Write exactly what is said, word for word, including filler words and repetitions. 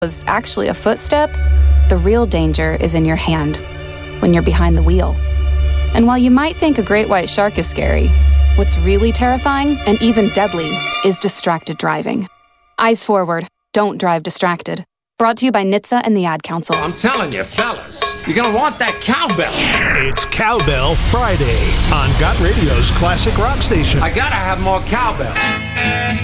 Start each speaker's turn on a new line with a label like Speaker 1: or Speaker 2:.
Speaker 1: was actually a footstep, the real danger is in your hand, when you're behind the wheel. And while you might think a great white shark is scary, what's really terrifying and even deadly is distracted driving. Eyes forward, don't drive distracted. Brought to you by N H T S A and the Ad Council.
Speaker 2: I'm telling you, fellas, you're gonna want that cowbell.
Speaker 3: It's Cowbell Friday on Got Radio's classic rock station.
Speaker 2: I gotta have more cowbell.